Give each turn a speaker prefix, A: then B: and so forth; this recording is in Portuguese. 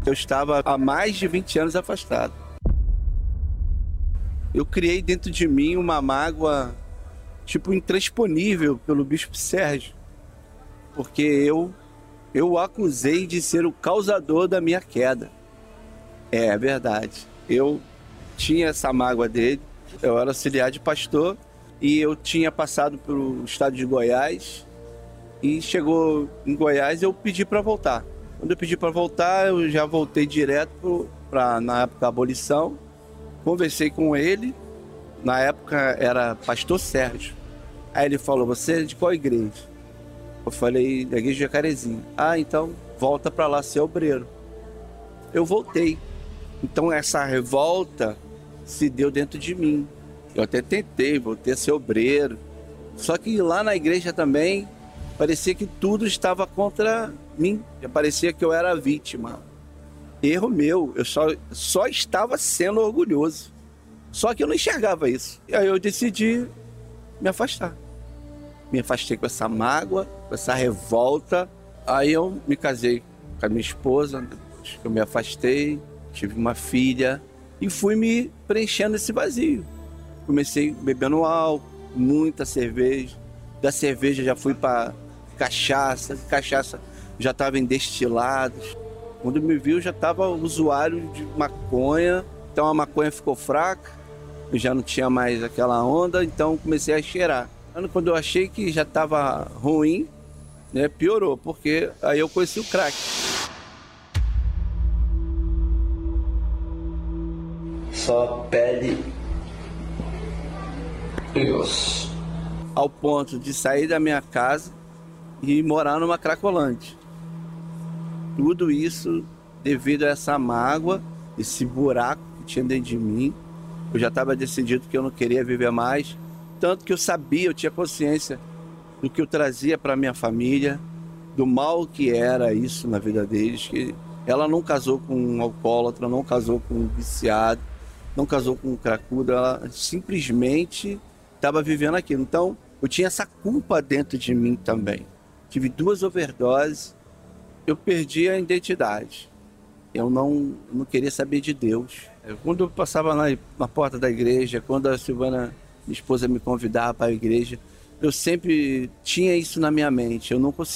A: Eu estava há mais de 20 anos afastado. Eu criei dentro de mim uma mágoa, intransponível pelo Bispo Sérgio, porque eu o acusei de ser o causador da minha queda. É verdade. Eu tinha essa mágoa dele. Eu era auxiliar de pastor e eu tinha passado pelo estado de Goiás e chegou em Goiás eu pedi para voltar. Quando eu pedi para voltar, eu já voltei direto para, na época, a abolição. Conversei com ele. Na época era pastor Sérgio. Aí ele falou, você é de qual igreja? Eu falei, da igreja de Jacarezinho. Ah, então volta para lá ser obreiro. Eu voltei. Então essa revolta se deu dentro de mim. Eu até tentei, voltei a ser obreiro. Só que lá na igreja também parecia que tudo estava contra mim. Parecia que eu era a vítima. Erro meu, eu só estava sendo orgulhoso. Só que eu não enxergava isso. E aí eu decidi me afastar. Me afastei com essa mágoa, com essa revolta. Aí eu me casei com a minha esposa, eu me afastei, tive uma filha e fui me preenchendo esse vazio. Comecei bebendo álcool, muita cerveja. Da cerveja já fui para cachaça já estava em destilados. Quando me viu já estava usuário de maconha, então a maconha ficou fraca, eu já não tinha mais aquela onda, então comecei a cheirar. Quando eu achei que já estava ruim, né, piorou, porque aí eu conheci o crack.
B: Só pele e osso.
A: Ao ponto de sair da minha casa e morar numa Cracolândia. Tudo isso devido a essa mágoa, esse buraco que tinha dentro de mim. Eu já estava decidido que eu não queria viver mais. Tanto que eu sabia, eu tinha consciência do que eu trazia para minha família, do mal que era isso na vida deles. Que ela não casou com um alcoólatra, não casou com um viciado, não casou com um cracudo, ela simplesmente estava vivendo aquilo. Então, eu tinha essa culpa dentro de mim também. Tive 2 overdoses, eu perdi a identidade. Eu não queria saber de Deus. Quando eu passava na porta da igreja, quando a Silvana, minha esposa, me convidava para a igreja, eu sempre tinha isso na minha mente. Eu não conseguia